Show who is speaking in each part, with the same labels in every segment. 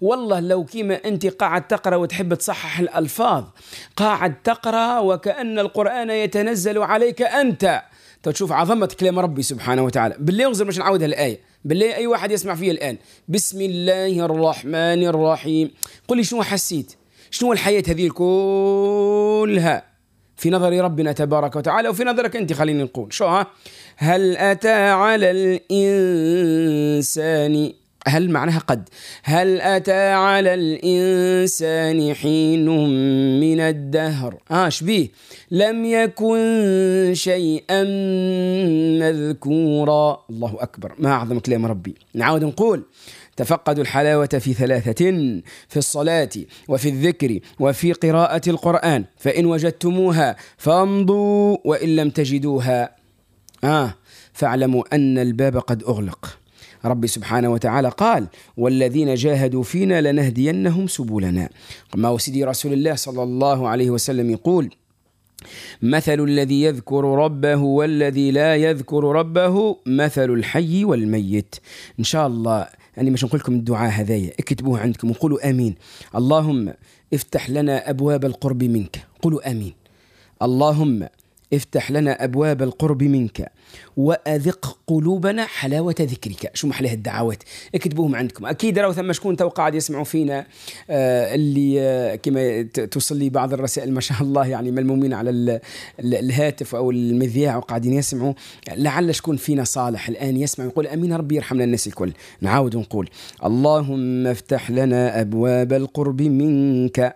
Speaker 1: والله لو كيما أنت قاعد تقرأ وتحب تصحح الألفاظ، قاعد تقرأ وكأن القرآن يتنزل عليك أنت، تشوف عظمة كلام ربي سبحانه وتعالى. بالله انظر باش نعاودها الآية، بالله أي واحد يسمع فيها الآن. بسم الله الرحمن الرحيم. قل لي شنو حسيت، شنو الحياة هذه كلها في نظر ربنا تبارك وتعالى وفي نظرك أنت؟ خليني نقول شو هل أتى على الإنسان، هل معناها قد، هل أتى على الإنسان حين من الدهر شبيه لم يكن شيئا مذكورا. الله أكبر، ما أعظم كلام ربي. نعاود نقول تفقدوا الحلاوة في ثلاثة: في الصلاة وفي الذكر وفي قراءة القرآن، فإن وجدتموها فامضوا وإن لم تجدوها فاعلموا أن الباب قد أغلق. ربي سبحانه وتعالى قال: والذين جاهدوا فينا لنهدينهم سبلنا. ما وسيدي رسول الله صلى الله عليه وسلم يقول: مثل الذي يذكر ربه والذي لا يذكر ربه مثل الحي والميت. إن شاء الله أنا مش نقول لكم الدعاء هذايا، اكتبوه عندكم وقولوا آمين. اللهم افتح لنا أبواب القرب منك، قولوا آمين. اللهم افتح لنا أبواب القرب منك وأذق قلوبنا حلاوة ذكرك. شو محلاه الدعوات، اكتبوهم عندكم. أكيد راهو ثم شكون تو قاعد يسمعوا فينا اللي كما توصل لي بعض الرسائل ما شاء الله يعني ملمومين على الهاتف أو المذياع وقاعدين يسمعوا، لعل شكون فينا صالح الآن يسمع يقول آمين ربي يرحمنا الناس الكل. نعاود نقول: اللهم افتح لنا أبواب القرب منك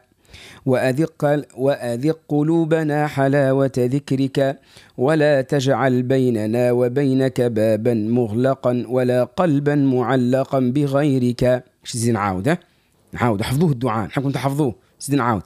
Speaker 1: وأذق قلوبنا حلاوة ذكرك ولا تجعل بيننا وبينك بابا مغلقا ولا قلبا معلقا بغيرك. زين نعاود نعاود حفظوه الدعاء، نحبكم تحفظوه. زين نعاود: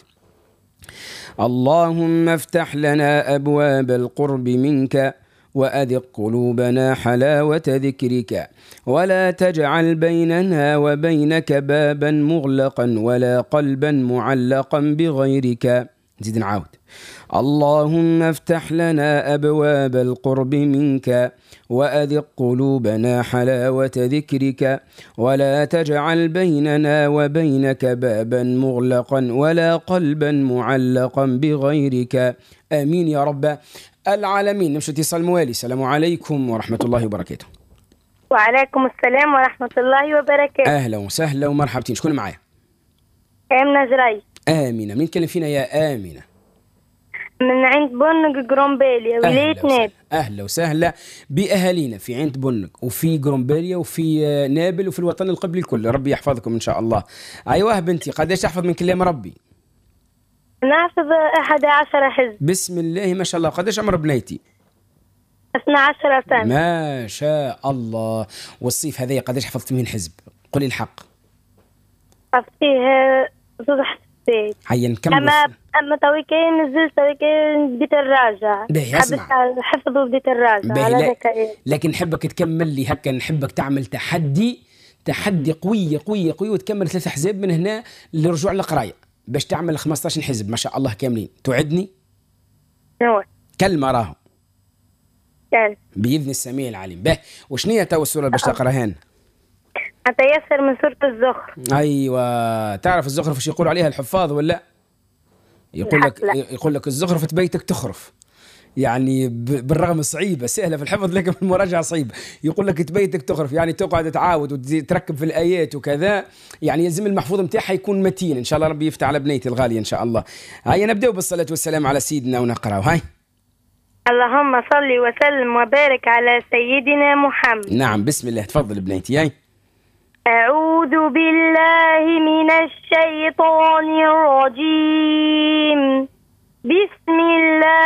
Speaker 1: اللهم افتح لنا أبواب القرب منك وأذق قلوبنا حلاوة ذكرك ولا تجعل بيننا وبينك بابا مغلقا ولا قلبا معلقا بغيرك. نزيد نعاود: اللهم افتح لنا أبواب القرب منك وأذق قلوبنا حلاوة ذكرك ولا تجعل بيننا وبينك بابا مغلقا ولا قلبا معلقا بغيرك. آمين يا رب العالمين. نمشي اتصال موالي. السلام عليكم ورحمة الله وبركاته.
Speaker 2: وعليكم السلام ورحمة الله وبركاته.
Speaker 1: أهلا وسهلا ومرحبتين. شكون معايا؟
Speaker 2: آمنة جري.
Speaker 1: آمنة، مين كلم فينا يا آمنة؟
Speaker 2: من عند بنك جرومبيليا ولاية نابل.
Speaker 1: أهلا وسهلا بأهالينا في عند بنك وفي جرومبيليا وفي نابل وفي الوطن القبلي الكل. ربي يحفظكم إن شاء الله. أيوة بنتي، قديش تحفظ من كلام ربي؟
Speaker 2: نحفظ 11 حزب.
Speaker 1: بسم الله ما شاء الله. قديش عمر بنيتي؟
Speaker 2: 12 سنة.
Speaker 1: ما شاء الله. والصيف هذا قديش حفظت من حزب؟ قولي الحق.
Speaker 2: حفظتيه زوج حسيت.
Speaker 1: هيا نكمل.
Speaker 2: أما تويكين نزلت تويكين بديت الراجع. حفظ وبديت الراجع على ذكاء.
Speaker 1: لكن نحبك تكمل لي هكا، نحبك تعمل تحدي قوي قوي قوي وتكمل 3 حزب من هنا للرجوع للقراية باش تعمل 15 حزب ما شاء الله كاملين. توعدني؟
Speaker 2: نور.
Speaker 1: كلمة راهو.
Speaker 2: كلمة.
Speaker 1: بإذن السميع العليم. به وشنية تو السورة باش تقراهن؟
Speaker 2: أتيسر من سورة الزخرف.
Speaker 1: أيوة. تعرف الزخرف ايش يقول عليها الحفاظ ولا؟ يقول لك الزخرف بيتك تخرف. يعني بالرغم صعيبة سهلة في الحفظ لكن في المراجعة صعيبة. يقول لك تبيتك تخرف يعني تقعد تعاود وتركب في الآيات وكذا، يعني يلزم المحفوظ متاعها يكون متين. إن شاء الله ربي يفتح على بنيتي الغالية إن شاء الله. هيا نبدأ بالصلاة والسلام على سيدنا ونقرأ. هاي
Speaker 2: اللهم صل وسلم وبارك على سيدنا محمد.
Speaker 1: نعم بسم الله. تفضل بنيتي. هاي
Speaker 2: أعوذ بالله من الشيطان الرجيم. بسم